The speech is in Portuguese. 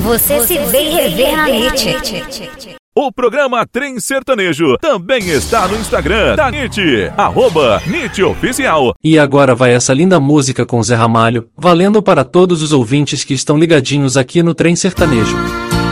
Você se vê e revê na NIT. O programa Trem Sertanejo também está no Instagram da NIT, @NIToficial. E agora vai essa linda música com Zé Ramalho, valendo para todos os ouvintes que estão ligadinhos aqui no Trem Sertanejo.